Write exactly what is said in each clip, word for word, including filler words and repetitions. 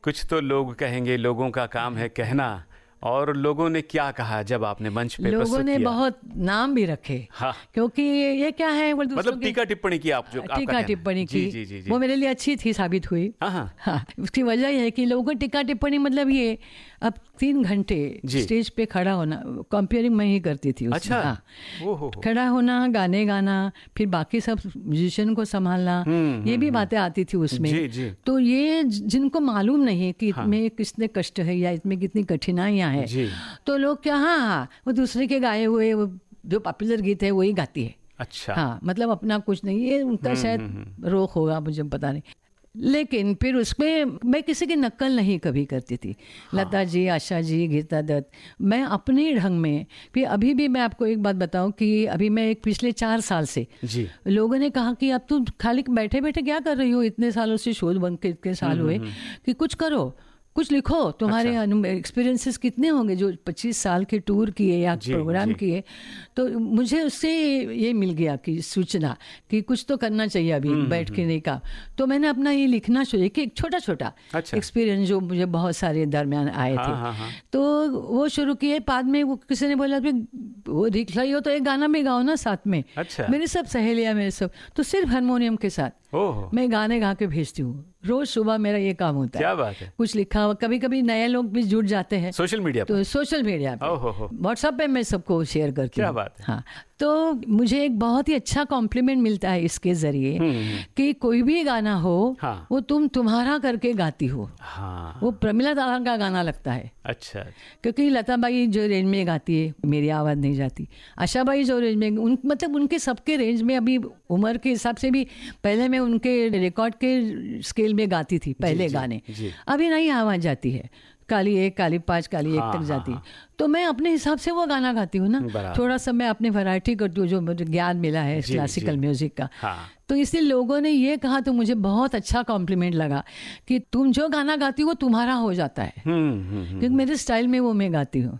कुछ तो लोग कहेंगे, लोगों का काम है कहना, और लोगों ने क्या कहा जब आपने मंच पे लोगों ने किया? बहुत नाम भी रखे। हाँ। क्योंकि ये क्या है, वो मतलब टीका टिप्पणी की आप जो टीका टिप्पणी की, जी, जी, जी, जी। वो मेरे लिए अच्छी थी, साबित हुई। हाँ। हाँ, उसकी वजह यह है कि लोगों को टीका टिप्पणी मतलब ये, अब तीन घंटे स्टेज पे खड़ा होना, कंपेयरिंग मैं ही करती थी उसमें। अच्छा। हाँ। वो हो हो। खड़ा होना, गाने गाना, फिर बाकी सब म्यूजिशियन को संभालना, ये भी बातें आती थी उसमें। जी, जी। तो ये जिनको मालूम नहीं कि हाँ। इसमें कितने कष्ट है या इसमें कितनी कठिनाइयाँ हैं, तो लोग क्या, हाँ हाँ वो दूसरे के गाए हुए वो जो पॉपुलर गीत है वही गाती है। अच्छा। हाँ, मतलब अपना कुछ नहीं, ये उनका शायद रोक होगा, मुझे पता नहीं। लेकिन फिर उसमें मैं किसी की नकल नहीं कभी करती थी। हाँ। लता जी, आशा जी, गीता दत्त, मैं अपने ढंग में। फिर अभी भी मैं आपको एक बात बताऊं कि अभी मैं एक पिछले चार साल से जी लोगों ने कहा कि अब तुम खाली बैठे बैठे क्या कर रही हो, इतने सालों से शोध बन के इतने साल हुए कि कुछ करो, कुछ लिखो, तुम्हारे एक्सपीरियंसेस अच्छा। कितने होंगे जो पच्चीस साल के टूर किए या प्रोग्राम किए। तो मुझे उससे ये मिल गया कि सूचना कि कुछ तो करना चाहिए अभी बैठ के नहीं काम। तो मैंने अपना ये लिखना शुरू किया, एक छोटा छोटा एक्सपीरियंस जो मुझे बहुत सारे दरमियान आए थे। हाँ, हाँ। तो वो शुरू किए। बाद में वो किसी ने बोला वो लिख लाई हो तो एक गाना में गाओ ना साथ में। अच्छा। मेरी सब सहेलियाँ, मेरे सब, तो सिर्फ हारमोनियम के साथ मैं गाने गा के भेजती हूँ। रोज सुबह मेरा ये काम होता है। क्या बात है। कुछ लिखा हुआ, कभी कभी नए लोग भी जुड़ जाते हैं सोशल मीडिया तो सोशल मीडिया पे, व्हाट्सएप पे मैं सबको शेयर करती हूँ। क्या बात है। हाँ, तो मुझे एक बहुत ही अच्छा कॉम्प्लीमेंट मिलता है इसके जरिए कि कोई भी गाना हो, हाँ। वो तुम तुम्हारा करके गाती हो। हाँ। वो प्रमिला दादा का गाना लगता है। अच्छा। क्योंकि लता बाई जो रेंज में गाती है मेरी आवाज़ नहीं जाती, आशा बाई जो रेंज में, उन मतलब उनके सबके रेंज में, अभी उम्र के हिसाब से भी पहले मैं उनके रिकॉर्ड के स्केल में गाती थी पहले जी, गाने जी। अभी नहीं आवाज़ जाती है, काली एक, काली पाँच, काली हाँ, एक तक हाँ, जाती हाँ। तो मैं अपने हिसाब से वो गाना गाती हूँ ना, थोड़ा सा मैं अपनी वैरायटी करती हूँ जो मुझे ज्ञान मिला है क्लासिकल म्यूजिक का। हाँ। तो इसलिए लोगों ने ये कहा तो मुझे बहुत अच्छा कॉम्प्लीमेंट लगा कि तुम जो गाना गाती हो वो तुम्हारा हो जाता है, क्योंकि मेरे स्टाइल में वो मैं गाती हूँ।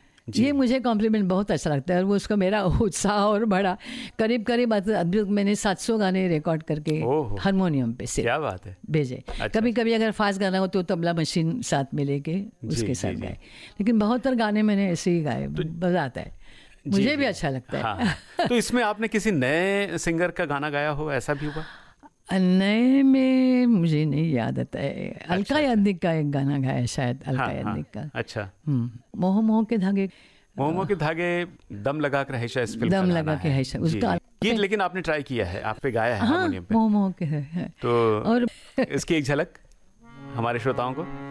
ये मुझे कॉम्प्लीमेंट बहुत अच्छा लगता है और वो उसका मेरा उत्साह और बढ़ा। करीब करीब अभी मैंने सात सौ गाने रिकॉर्ड करके हारमोनियम पे से क्या बात है भेजे। अच्छा। कभी कभी अगर फास्ट गाना हो तो तबला मशीन साथ में लेके उसके साथ गाए, लेकिन बहुत सारे गाने मैंने ऐसे ही गाए, मजा आता है, मुझे भी अच्छा लगता है। हाँ। तो इसमें आपने किसी नए सिंगर का गाना गाया हो, ऐसा भी हुआ? नए में मुझे नहीं याद आता है। अलका याग्निक का एक गाना गाया शायद, अलका हाँ, याग्निक का। अच्छा। मोह मोह के धागे, मोह मोह के धागे, दम लगा के रहे इस फिल्म दम लगा के है उसका गीत, लेकिन आपने ट्राई किया है, आप पे गाया है हारमोनियम पे। मोह मोह के है। तो और इसकी एक झलक हमारे श्रोताओं को।